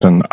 And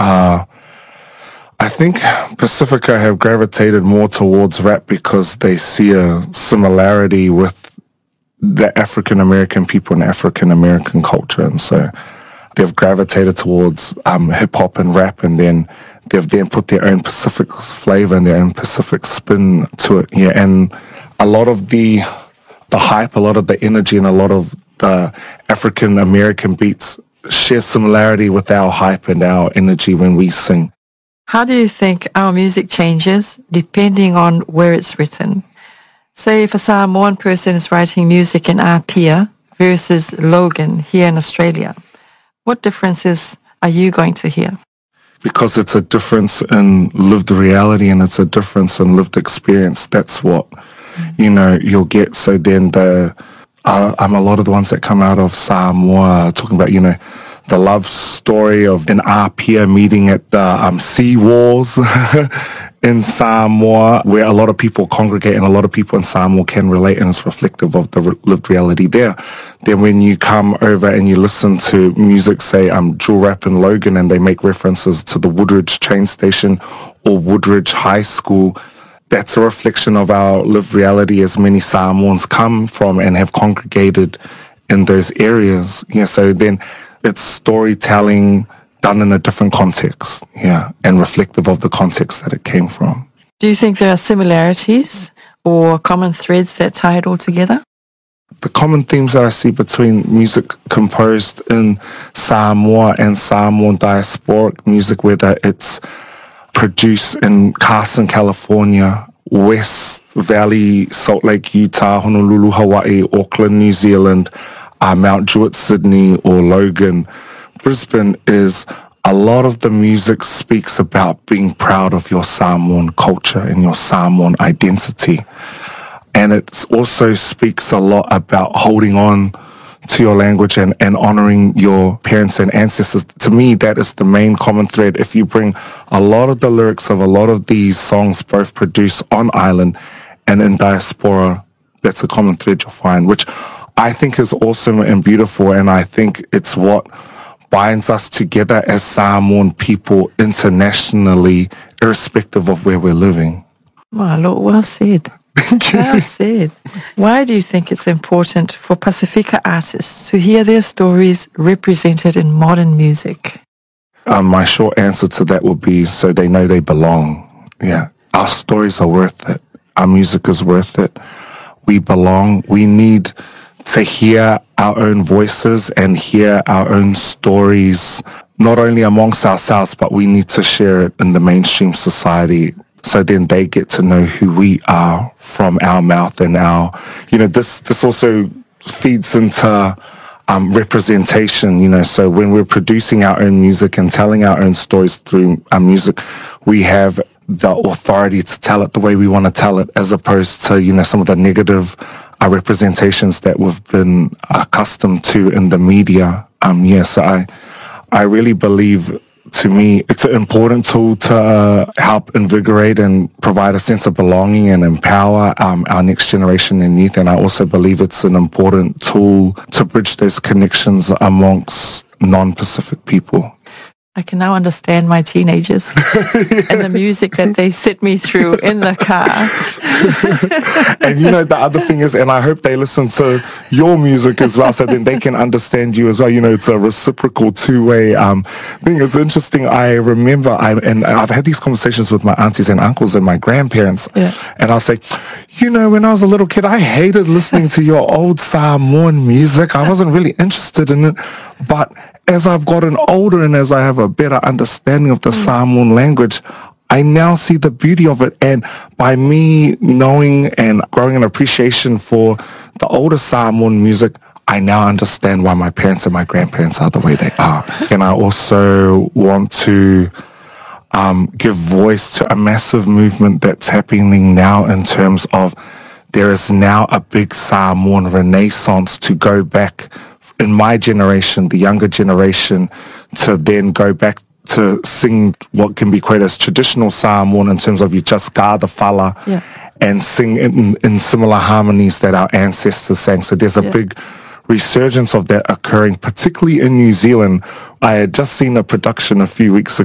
I think Pacifica have gravitated more towards rap because they see a similarity with the African American people and African American culture, and so they've gravitated towards hip hop and rap, and then they've put their own Pacific flavor and their own Pacific spin to it. Yeah, and a lot of the hype, a lot of the energy, and a lot of the African American beats share similarity with our hype and our energy when we sing. How do you think our music changes depending on where it's written? Say if a Samoan person is writing music in Apia versus Logan here in Australia, what differences are you going to hear? Because it's a difference in lived reality and it's a difference in lived experience. That's what, you'll get. So then a lot of the ones that come out of Samoa talking about, the love story of an Apia meeting at the sea walls in Samoa, where a lot of people congregate and a lot of people in Samoa can relate, and it's reflective of the lived reality there. Then when you come over and you listen to music, say drill rap in Logan, and they make references to the Woodridge train station or Woodridge High School, that's a reflection of our lived reality as many Samoans come from and have congregated in those areas. Yeah, so then it's storytelling done in a different context, and reflective of the context that it came from. Do you think there are similarities or common threads that tie it all together? The common themes that I see between music composed in Samoa and Samoan diasporic music, whether it's produced in Carson, California, West Valley, Salt Lake, Utah, Honolulu, Hawaii, Auckland, New Zealand, Mount Druitt, Sydney, or Logan, Brisbane, is a lot of the music speaks about being proud of your Samoan culture and your Samoan identity. And it also speaks a lot about holding on to your language and honoring your parents and ancestors. To me, that is the main common thread. If you bring a lot of the lyrics of a lot of these songs, both produced on island and in diaspora, that's a common thread you'll find, which I think is awesome and beautiful, and I think it's what binds us together as Samoan people internationally, irrespective of where we're living. Wow, Lord, well said. Well said. Why do you think it's important for Pacifica artists to hear their stories represented in modern music? My short answer to that would be so they know they belong. Yeah, our stories are worth it. Our music is worth it. We belong. We need to hear our own voices and hear our own stories, not only amongst ourselves, but we need to share it in the mainstream society, so then they get to know who we are from our mouth and this also feeds into representation, so when we're producing our own music and telling our own stories through our music, we have the authority to tell it the way we want to tell it, as opposed to, some of the negative representations that we've been accustomed to in the media. So I really believe, to me, it's an important tool to help invigorate and provide a sense of belonging and empower our next generation and youth. And I also believe it's an important tool to bridge those connections amongst non-Pacific people. I can now understand my teenagers and the music that they sit me through in the car. And the other thing is, and I hope they listen to your music as well, so then they can understand you as well. It's a reciprocal two-way thing. It's interesting. I remember, I've had these conversations with my aunties and uncles and my grandparents, and I'll say, when I was a little kid, I hated listening to your old Samoan music. I wasn't really interested in it, but as I've gotten older and as I have a better understanding of the Samoan language, I now see the beauty of it. And by me knowing and growing an appreciation for the older Samoan music, I now understand why my parents and my grandparents are the way they are. And I also want to give voice to a massive movement that's happening now, in terms of there is now a big Samoan renaissance to go back, in my generation, the younger generation, to then go back to sing what can be quoted as traditional Samoan, in terms of you just ga the fala, and sing in similar harmonies that our ancestors sang. So there's a big resurgence of that occurring, particularly in New Zealand. I had just seen a production a few weeks ago